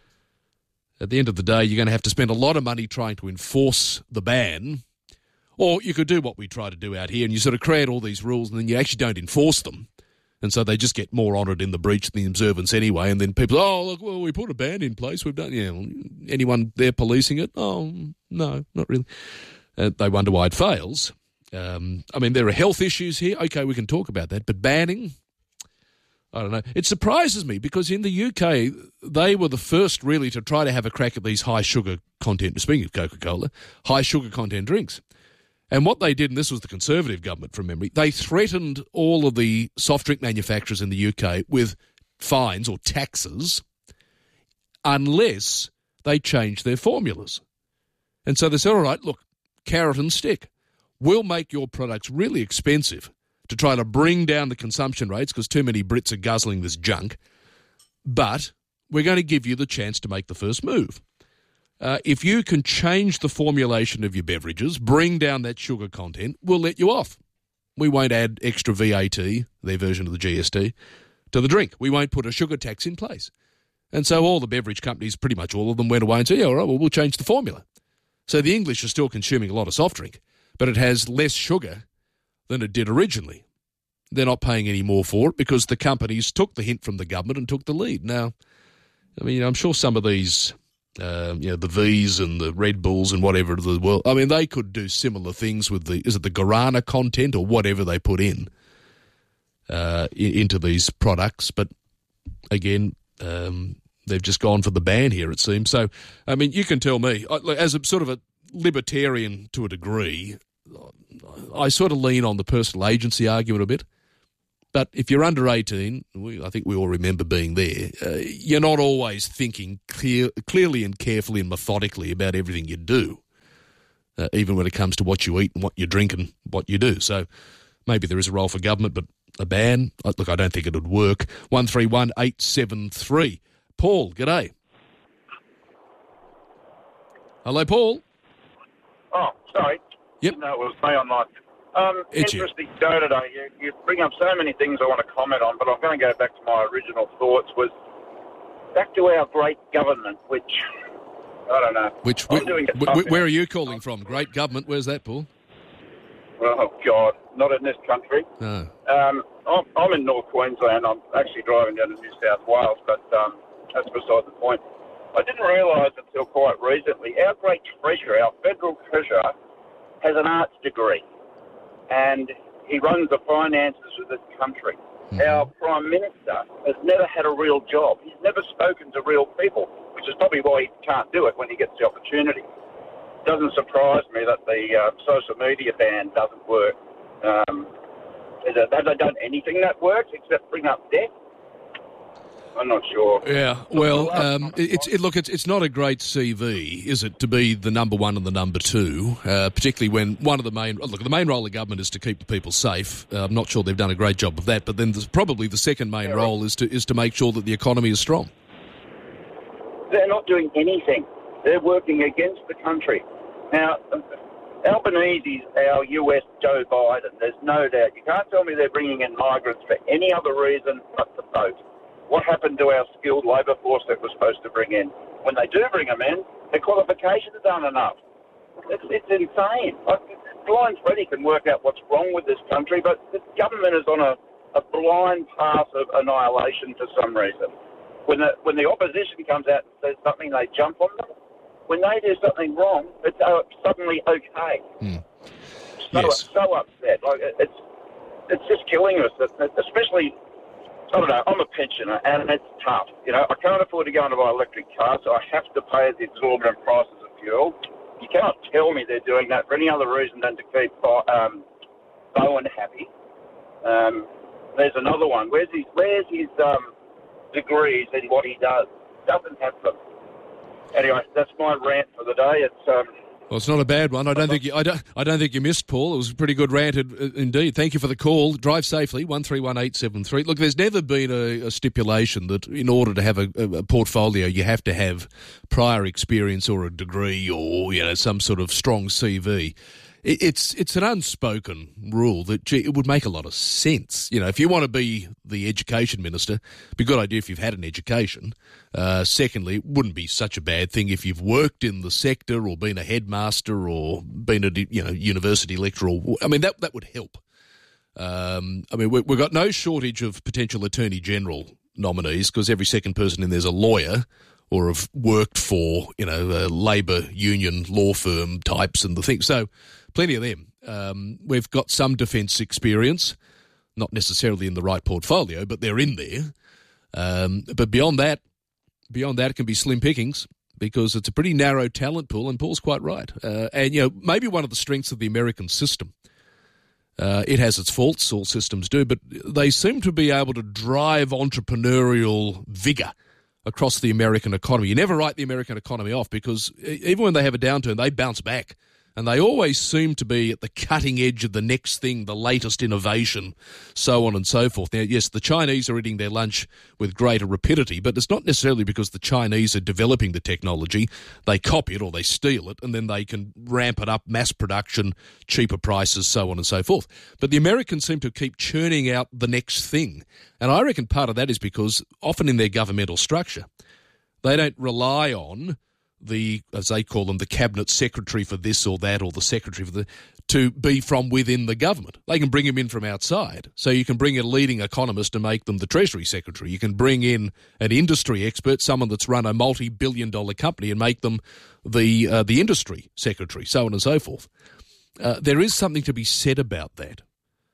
At the end of the day, you're going to have to spend a lot of money trying to enforce the ban, or you could do what we try to do out here, and you sort of create all these rules, and then you actually don't enforce them, and so they just get more honoured in the breach of the observance anyway, and then people, we put a ban in place, we've done, anyone there policing it? Oh, no, not really. They wonder why it fails. I mean, there are health issues here. Okay, we can talk about that, but banning, I don't know. It surprises me because in the UK, they were the first really to try to have a crack at these high sugar content, speaking of Coca-Cola, high sugar content drinks. And what they did, and this was the Conservative government from memory, they threatened all of the soft drink manufacturers in the UK with fines or taxes unless they changed their formulas. And so they said, all right, look, carrot and stick. We'll make your products really expensive to try to bring down the consumption rates because too many Brits are guzzling this junk, but we're going to give you the chance to make the first move. If you can change the formulation of your beverages, bring down that sugar content, we'll let you off. we won't add extra VAT, their version of the GST, to the drink. We won't put a sugar tax in place. And so all the beverage companies, pretty much all of them, went away and said, yeah, all right, well, we'll change the formula. So the English are still consuming a lot of soft drink, but it has less sugar than it did originally. They're not paying any more for it because the companies took the hint from the government and took the lead. Now, I mean, I'm sure some of these, the V's and the Red Bulls and whatever of the world, I mean, they could do similar things with the guarana content or whatever they put into these products. But again, they've just gone for the ban here, it seems. So, I mean, you can tell me, as a sort of a libertarian to a degree, I sort of lean on the personal agency argument a bit. But if you're under 18, I think we all remember being there, you're not always thinking clearly and carefully and methodically about everything you do, even when it comes to what you eat and what you drink and what you do. So maybe there is a role for government, but a ban, look, I don't think it would work. 131873. Paul, g'day. Hello, Paul. Oh, sorry. Yep. No, it was me online. Interesting show today. You bring up so many things I want to comment on, but I'm going to go back to my original thoughts, was back to our great government, which, I don't know. Where are you calling from? Great government? Where's that, Paul? Oh, God, not in this country. No. I'm in North Queensland. I'm actually driving down to New South Wales, but that's beside the point. I didn't realise until quite recently, our great treasurer, our federal treasurer, has an arts degree, and he runs the finances of this country. Mm-hmm. Our Prime Minister has never had a real job. He's never spoken to real people, which is probably why he can't do it when he gets the opportunity. It doesn't surprise me that the social media ban doesn't work. Have they done anything that works except bring up debt? I'm not sure. Yeah, well, it's not a great CV, is it, to be the number one and the number two, particularly when the main role of government is to keep the people safe. I'm not sure they've done a great job of that, but then probably the second main role is to make sure that the economy is strong. They're not doing anything. They're working against the country. Now, Albanese's our US Joe Biden, there's no doubt. You can't tell me they're bringing in migrants for any other reason but to vote. What happened to our skilled labour force that we're supposed to bring in? When they do bring them in, their qualifications aren't enough. It's insane. Blind Freddy can work out what's wrong with this country, but the government is on a blind path of annihilation for some reason. When the opposition comes out and says something, they jump on them. When they do something wrong, it's suddenly okay. So upset. It's just killing us, especially... I don't know, I'm a pensioner, and it's tough. You know, I can't afford to go and buy an electric car, so I have to pay the exorbitant prices of fuel. You cannot tell me they're doing that for any other reason than to keep Bowen happy. There's another one. Where's his degrees in what he does? Doesn't have them. Anyway, that's my rant for the day. Well, it's not a bad one. I don't think you missed, Paul. It was a pretty good rant indeed. Thank you for the call. Drive safely, 131873. Look, there's never been a stipulation that in order to have a portfolio, you have to have prior experience or a degree or some sort of strong CV. It's an unspoken rule that it would make a lot of sense. If you want to be the education minister, it'd be a good idea if you've had an education. Secondly, it wouldn't be such a bad thing if you've worked in the sector or been a headmaster or been a university lecturer. I mean, that would help. We've got no shortage of potential Attorney General nominees because every second person in there's a lawyer or have worked for, labour union law firm types and the things. So plenty of them. We've got some defence experience, not necessarily in the right portfolio, but they're in there. But beyond that, it can be slim pickings because it's a pretty narrow talent pool, and Paul's quite right. And maybe one of the strengths of the American system, it has its faults, all systems do, but they seem to be able to drive entrepreneurial vigour across the American economy. You never write the American economy off because even when they have a downturn, they bounce back And they always seem to be at the cutting edge of the next thing, the latest innovation, so on and so forth. Now, yes, the Chinese are eating their lunch with greater rapidity, but it's not necessarily because the Chinese are developing the technology. They copy it or they steal it, and then they can ramp it up, mass production, cheaper prices, so on and so forth. But the Americans seem to keep churning out the next thing. And I reckon part of that is because often in their governmental structure, they don't rely on the, as they call them, the cabinet secretary for this or that, or the secretary for to be from within the government. They can bring him in from outside. So you can bring a leading economist and make them the Treasury Secretary. You can bring in an industry expert, someone that's run a multi-billion-dollar company, and make them the industry secretary, so on and so forth. There is something to be said about that.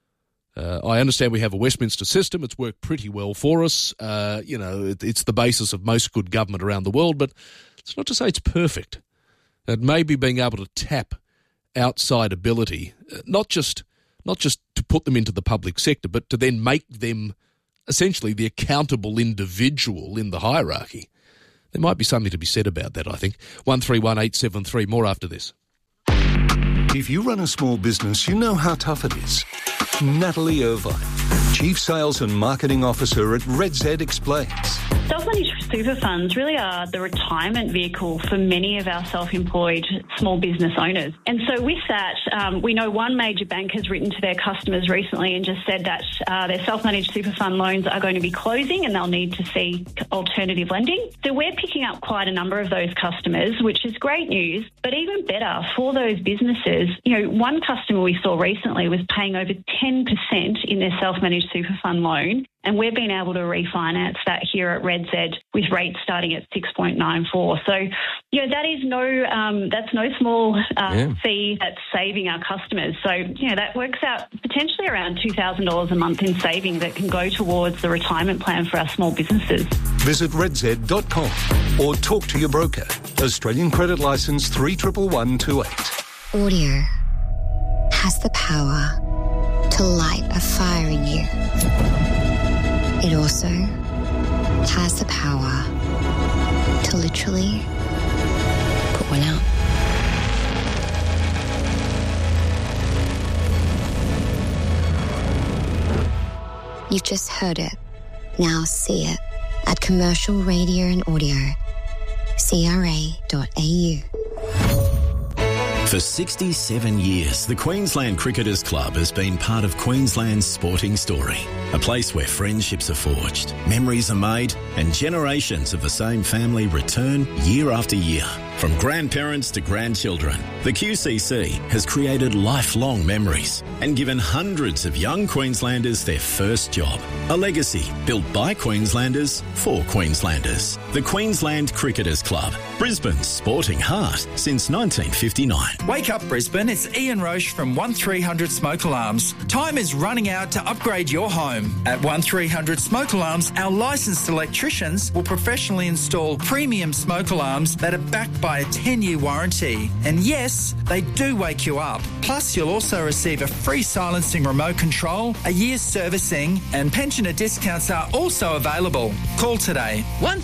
I understand we have a Westminster system. It's worked pretty well for us. It's the basis of most good government around the world, but it's not to say it's perfect. It may be being able to tap outside ability, not just to put them into the public sector, but to then make them essentially the accountable individual in the hierarchy. There might be something to be said about that, I think. 131873, more after this. If you run a small business, you know how tough it is. Natalie Irvine, Chief Sales and Marketing Officer at RedZ, explains. Self-managed super funds really are the retirement vehicle for many of our self-employed small business owners. And so with that, we know one major bank has written to their customers recently and just said that their self-managed super fund loans are going to be closing and they'll need to seek alternative lending. So we're picking up quite a number of those customers, which is great news. But even better for those businesses, one customer we saw recently was paying over 10% in their self-managed super fund loan. And we've been able to refinance that here at RedZ with rates starting at 6.94. So, that is that's no small fee that's saving our customers. So, that works out potentially around $2,000 a month in saving that can go towards the retirement plan for our small businesses. Visit redz.com or talk to your broker. Australian Credit Licence 31128. Audio has the power to light a fire in you. It also has the power to literally put one out. You've just heard it. Now see it at Commercial Radio and Audio, CRA.au. For 67 years, the Queensland Cricketers Club has been part of Queensland's sporting story. A place where friendships are forged, memories are made, and generations of the same family return year after year. From grandparents to grandchildren, the QCC has created lifelong memories and given hundreds of young Queenslanders their first job. A legacy built by Queenslanders for Queenslanders. The Queensland Cricketers Club, Brisbane's sporting heart since 1959. Wake up, Brisbane. It's Ian Roche from 1300 Smoke Alarms. Time is running out to upgrade your home. At 1300 Smoke Alarms, our licensed electricians will professionally install premium smoke alarms that are backed by a 10-year warranty. And yes, they do wake you up. Plus, you'll also receive a free silencing remote control, a year's servicing, and pensioner discounts are also available. Call today.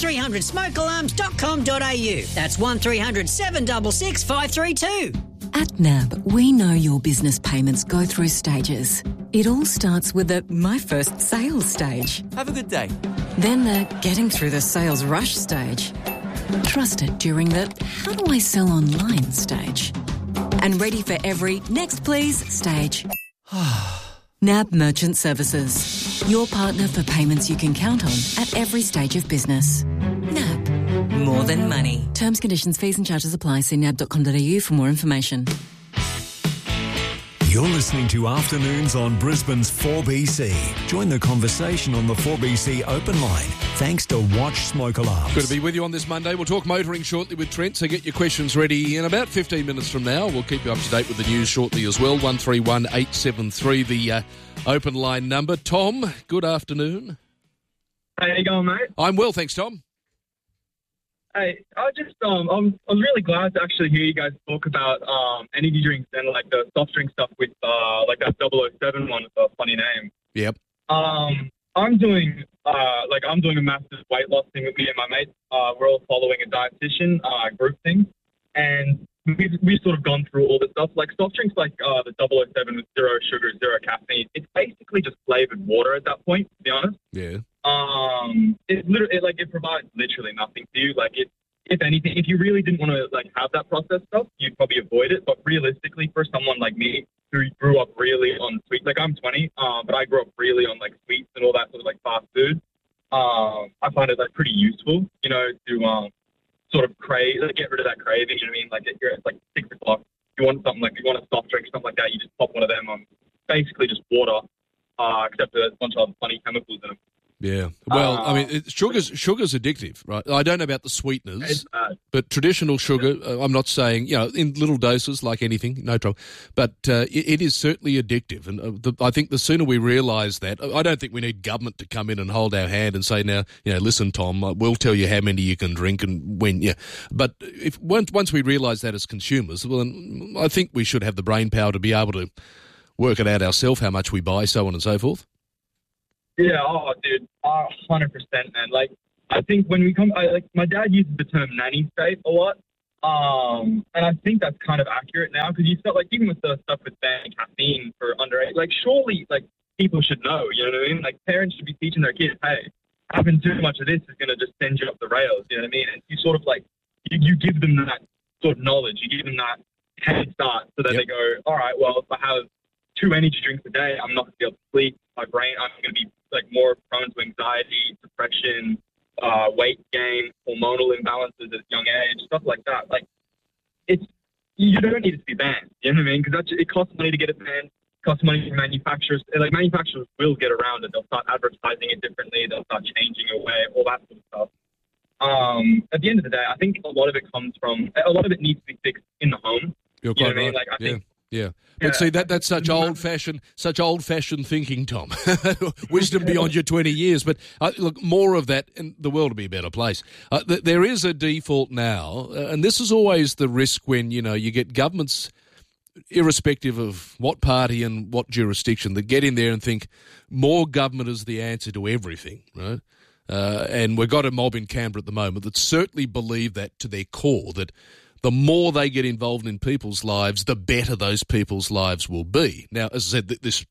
1300smokealarms.com.au. That's 1300 766 532. At NAB, we know your business payments go through stages. It all starts with the My First Sales stage. Have a good day. Then the Getting Through the Sales Rush stage. Trusted during the How do I sell online stage. And ready for every Next Please stage. NAB Merchant Services. Your partner for payments you can count on at every stage of business. NAB. More than money. Terms, conditions, fees and charges apply. See nab.com.au for more information. You're listening to Afternoons on Brisbane's 4BC. Join the conversation on the 4BC open line. Thanks to Watch Smoke Alarms. Good to be with you on this Monday. We'll talk motoring shortly with Trent, so get your questions ready in about 15 minutes from now. We'll keep you up to date with the news shortly as well. 131873, the open line number. Tom, good afternoon. How you going, mate? I'm well, thanks, Tom. Hey, I was really glad to actually hear you guys talk about energy drinks and like the soft drink stuff with like that 007 one with a funny name. Yep. I'm doing a massive weight loss thing with me and my mates. We're all following a dietitian group thing, and we've sort of gone through all the stuff. Like soft drinks like the 007 with 0 sugar, 0 caffeine, it's basically just flavoured water at that point, to be honest. Yeah. It provides literally nothing to you. Like, if anything, if you really didn't want to like have that processed stuff, you'd probably avoid it. But realistically, for someone like me who grew up really on sweets, like I'm 20, but I grew up really on like sweets and all that sort of like fast food. I find it like pretty useful, you know, to sort of get rid of that craving. You know what I mean? Like it's like 6 o'clock. You want something like you want a soft drink, something like that. You just pop one of them on, basically just water, except there's a bunch of funny chemicals in them. Yeah. Well, I mean, sugar's addictive, right? I don't know about the sweeteners, but traditional sugar, I'm not saying, you know, in little doses like anything, no trouble, but it is certainly addictive. And I think the sooner we realise that, I don't think we need government to come in and hold our hand and say, now, you know, listen, Tom, we'll tell you how many you can drink and when, yeah. But once we realise that as consumers, well, then I think we should have the brain power to be able to work it out ourselves, how much we buy, so on and so forth. Yeah, dude, 100%, man. Like, I think when we my dad uses the term nanny state a lot, and I think that's kind of accurate now because you felt like even with the stuff with banning caffeine for underage, like surely like people should know, you know what I mean? Like parents should be teaching their kids, hey, having too much of this is going to just send you up the rails, you know what I mean? And you sort of like you give them that sort of knowledge, you give them that head start so that they go, all right, well, if I have 2 energy drinks a day, I'm not going to be able to sleep. My brain, I'm going to be like more prone to anxiety, depression, weight gain, hormonal imbalances at a young age, stuff like that. Like, you don't need it to be banned. You know what I mean? Because it costs money to get it banned. It costs money for manufacturers. And, like, manufacturers will get around it. They'll start advertising it differently. They'll start changing it away, all that sort of stuff. At the end of the day, I think a lot of it needs to be fixed in the home. You're quite right. Like, I think. Yeah. But see, that's such old-fashioned thinking, Tom. Wisdom beyond your 20 years. But look, more of that, and the world will be a better place. There is a default now, and this is always the risk when, you know, you get governments, irrespective of what party and what jurisdiction, that get in there and think more government is the answer to everything, right? And we've got a mob in Canberra at the moment that certainly believe that to their core, that the more they get involved in people's lives, the better those people's lives will be. Now, as I said, this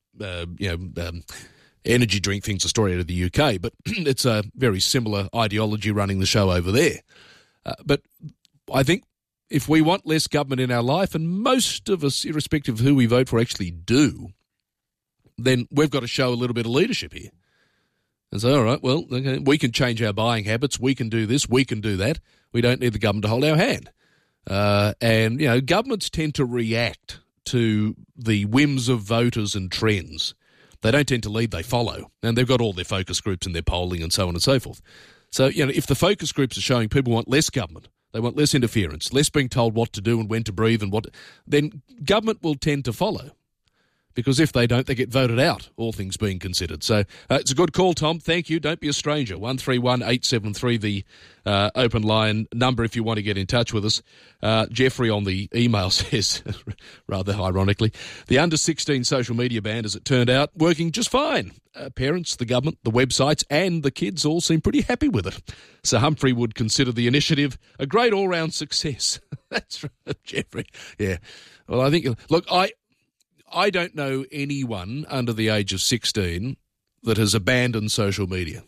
energy drink thing's a story out of the UK, but it's a very similar ideology running the show over there. But I think if we want less government in our life, and most of us, irrespective of who we vote for, actually do, then we've got to show a little bit of leadership here. And say, all right, well, okay, we can change our buying habits, we can do this, we can do that. We don't need the government to hold our hand. And, you know, governments tend to react to the whims of voters and trends. They don't tend to lead, they follow. And they've got all their focus groups and their polling and so on and so forth. So, you know, if the focus groups are showing people want less government, they want less interference, less being told what to do and when to breathe and then government will tend to follow. Because if they don't, they get voted out, all things being considered. So it's a good call, Tom. Thank you. Don't be a stranger. 131873, the open line number if you want to get in touch with us. Jeffrey on the email says, rather ironically, the under-16 social media ban, as it turned out, working just fine. Parents, the government, the websites and the kids all seem pretty happy with it. So Humphrey would consider the initiative a great all-round success. That's right, Jeffrey. Yeah. Well, I think, look, I don't know anyone under the age of 16 that has abandoned social media.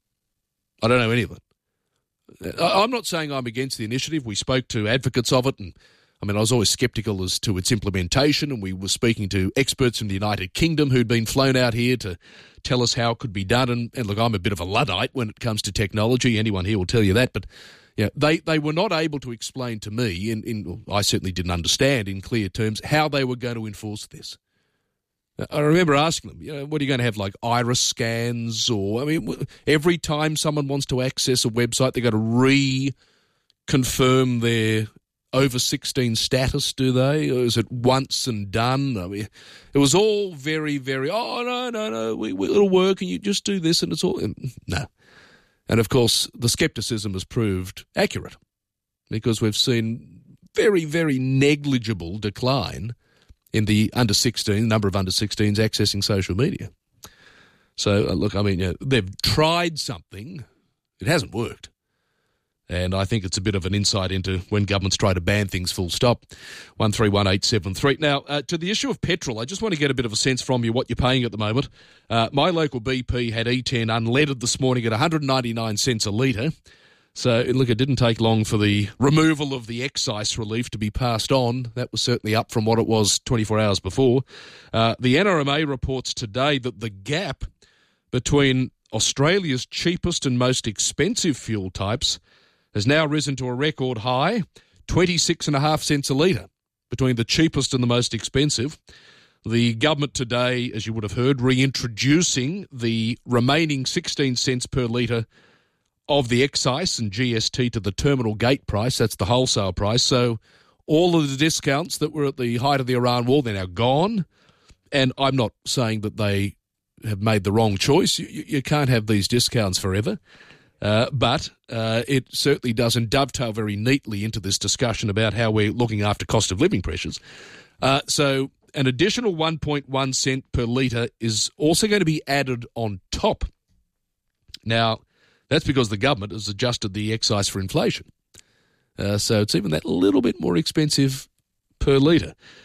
I don't know any of them. I'm not saying I'm against the initiative. We spoke to advocates of it, and I mean, I was always sceptical as to its implementation, and we were speaking to experts from the United Kingdom who'd been flown out here to tell us how it could be done. And look, I'm a bit of a Luddite when it comes to technology. Anyone here will tell you that, but yeah, they were not able to explain to me, I certainly didn't understand in clear terms, how they were going to enforce this. I remember asking them, you know, what are you going to have, like iris scans? Or, I mean, every time someone wants to access a website, they've got to reconfirm their over 16 status, do they? Or is it once and done? I mean, it was all very, very, no, it'll work and you just do this and it's all, no. And, of course, the scepticism has proved accurate because we've seen very, very negligible decline in the number of under-16s accessing social media. So, look, I mean, they've tried something. It hasn't worked. And I think it's a bit of an insight into when governments try to ban things full stop. 131873. Now, to the issue of petrol, I just want to get a bit of a sense from you what you're paying at the moment. My local BP had E10 unleaded this morning at 199 cents a litre. So, look, it didn't take long for the removal of the excise relief to be passed on. That was certainly up from what it was 24 hours before. The NRMA reports today that the gap between Australia's cheapest and most expensive fuel types has now risen to a record high, 26.5 cents a litre, between the cheapest and the most expensive. The government today, as you would have heard, reintroducing the remaining 16 cents per litre of the excise and GST to the terminal gate price. That's the wholesale price. So all of the discounts that were at the height of the Iran war, they're now gone. And I'm not saying that they have made the wrong choice. You can't have these discounts forever. But it certainly doesn't dovetail very neatly into this discussion about how we're looking after cost of living pressures. So an additional 1.1 cent per litre is also going to be added on top. Now, that's because the government has adjusted the excise for inflation. So it's even that little bit more expensive per litre.